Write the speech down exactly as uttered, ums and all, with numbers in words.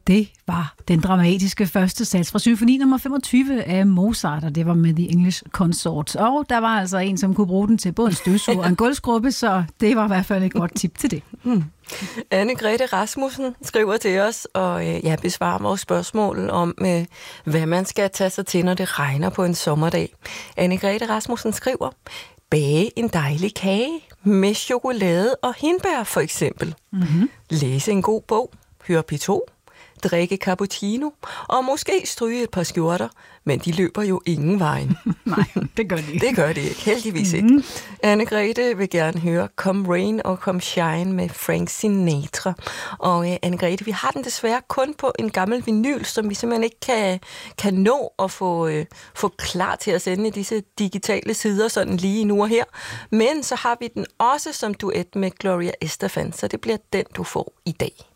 Det var den dramatiske første sats fra symfoni nummer femogtyve af Mozart, og det var med The English Consort. Og der var altså en, som kunne bruge den til både en støvsuger og en gulvskrubbe, så det var i hvert fald et godt tip til det. Mm. Anne-Grethe Rasmussen skriver til os og øh, ja, besvarer vores spørgsmål om, øh, hvad man skal tage sig til, når det regner på en sommerdag. Anne-Grethe Rasmussen skriver: bage en dejlig kage med chokolade og hindbær for eksempel. Mm-hmm. Læse en god bog, høre P to, drikke cappuccino og måske stryge et par skjorter, men de løber jo ingen vejen. Nej, det gør de ikke. Det gør de ikke, heldigvis mm-hmm. ikke. Anne-Grethe vil gerne høre Come Rain og Come Shine med Frank Sinatra. Og uh, Anne-Grethe, vi har den desværre kun på en gammel vinyl, som vi simpelthen ikke kan, kan nå at få, uh, få klar til at sende i disse digitale sider, sådan lige nu og her. Men så har vi den også som duet med Gloria Estefan, så det bliver den, du får i dag.